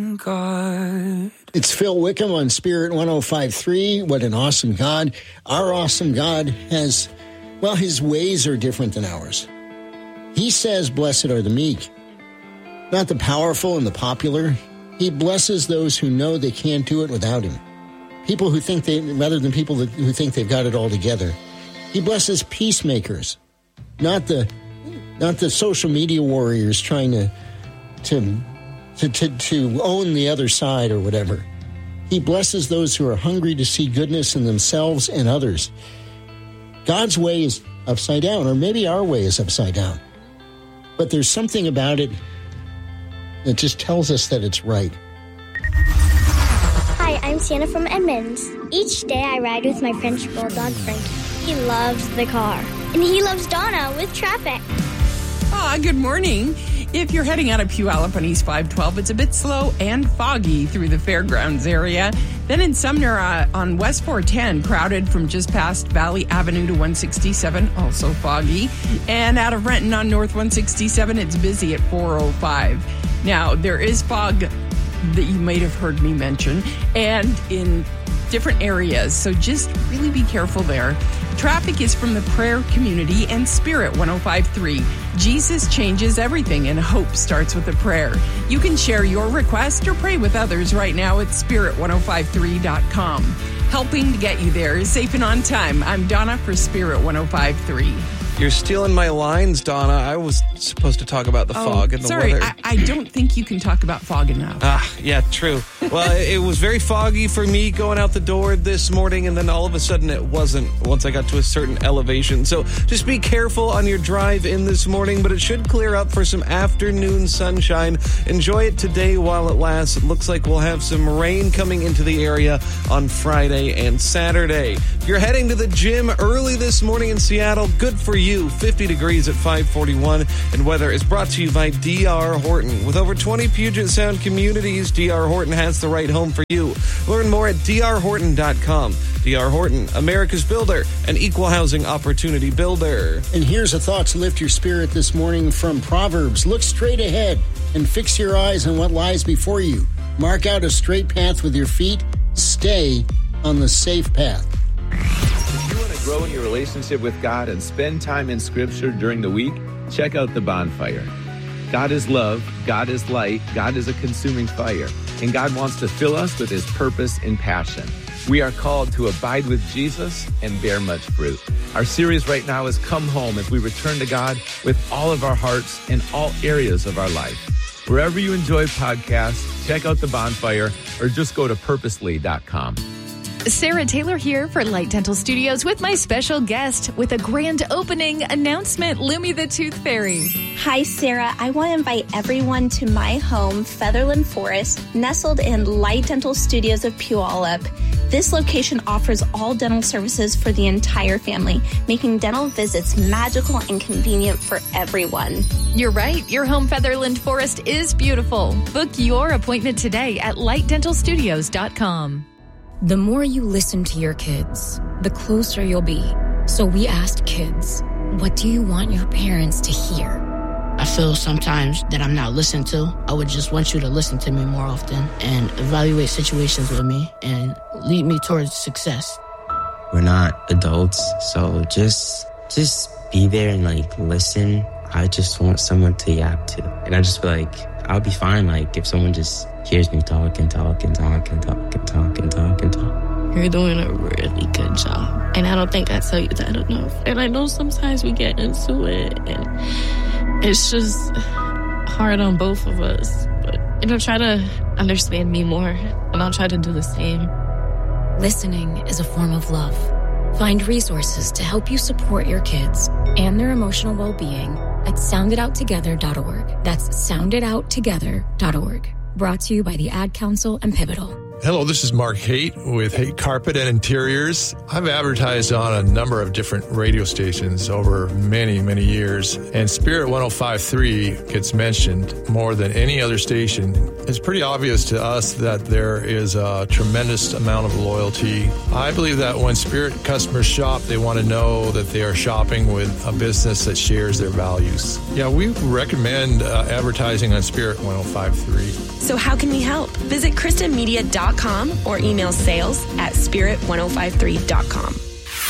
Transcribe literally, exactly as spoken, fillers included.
God. It's Phil Wickham on Spirit one oh five point three. What an awesome God. Our awesome God has, well, his ways are different than ours. He says, blessed are the meek, not the powerful and the popular. He blesses those who know they can't do it without him. People who think they, rather than people that, who think they've got it all together. He blesses peacemakers, not the, not the social media warriors trying to, to, to, to, to own the other side or whatever. He blesses those who are hungry to see goodness in themselves and others. God's way is upside down, or maybe our way is upside down. But there's something about it that just tells us that it's right. Hi, I'm Sienna from Edmonds. Each day I ride with my French Bulldog, Frankie. He loves the car. And he loves Donna with traffic. Ah, good morning. If you're heading out of Puyallup on East five twelve, it's a bit slow and foggy through the fairgrounds area. Then in Sumner uh, on West four ten, crowded from just past Valley Avenue to one sixty-seven, also foggy. And out of Renton on North one sixty-seven, it's busy at four oh five. Now, there is fog that you might have heard me mention, and in different areas, so just really be careful there. Traffic is from the prayer community and Spirit one oh five point three. Jesus changes everything, and hope starts with a prayer. You can share your request or pray with others right now at spirit ten fifty-three dot com. Helping to get you there is Safe and On Time. I'm Donna for Spirit ten fifty-three. You're stealing my lines, Donna. I was supposed to talk about the oh, fog and the sorry, weather. I, I don't think you can talk about fog enough. Ah, yeah, true. Well, it, it was very foggy for me going out the door this morning, and then all of a sudden it wasn't once I got to a certain elevation. So just be careful on your drive in this morning, but it should clear up for some afternoon sunshine. Enjoy it today while it lasts. It looks like we'll have some rain coming into the area on Friday and Saturday. If you're heading to the gym early this morning in Seattle, good for you. fifty degrees at five forty-one, and weather is brought to you by D R Horton. With over twenty Puget Sound communities, D R Horton has the right home for you. Learn more at d r horton dot com. D R Horton, America's builder, an equal housing opportunity builder. And here's a thought to lift your spirit this morning from Proverbs. Look straight ahead and fix your eyes on what lies before you. Mark out a straight path with your feet. Stay on the safe path. If you want to grow in your relationship with God and spend time in Scripture during the week, check out The Bonfire. God is love, God is light, God is a consuming fire, and God wants to fill us with his purpose and passion. We are called to abide with Jesus and bear much fruit. Our series right now is Come Home, as we return to God with all of our hearts in all areas of our life. Wherever you enjoy podcasts, check out The Bonfire or just go to purposely dot com. Sarah Taylor here for Light Dental Studios with my special guest with a grand opening announcement, Lumi the Tooth Fairy. Hi, Sarah. I want to invite everyone to my home, Featherland Forest, nestled in Light Dental Studios of Puyallup. This location offers all dental services for the entire family, making dental visits magical and convenient for everyone. You're right. Your home, Featherland Forest, is beautiful. Book your appointment today at light dental studios dot com. The more you listen to your kids, the closer you'll be. So we asked kids, what do you want your parents to hear? I feel sometimes that I'm not listened to. I would just want you to listen to me more often and evaluate situations with me and lead me towards success. We're not adults, so just just be there and like listen. I just want someone to yap to. And I just feel like I'll be fine like if someone just hears me talk and talk and talk and talk and talk and talk and talk. You're doing a really good job. And I don't think I tell you that enough. And I know sometimes we get into it and it's just hard on both of us. But, you know, try to understand me more and I'll try to do the same. Listening is a form of love. Find resources to help you support your kids and their emotional well-being at sound it out together dot org. That's sound it out together dot org. Brought to you by the Ad Council and Pivotal. Hello, this is Mark Haight with Haight Carpet and Interiors. I've advertised on a number of different radio stations over many, many years, and Spirit ten fifty-three gets mentioned more than any other station. It's pretty obvious to us that there is a tremendous amount of loyalty. I believe that when Spirit customers shop, they want to know that they are shopping with a business that shares their values. Yeah, we recommend uh, advertising on Spirit ten fifty-three. So how can we help? Visit Kristen Media dot com or email sales at spirit ten fifty-three dot com.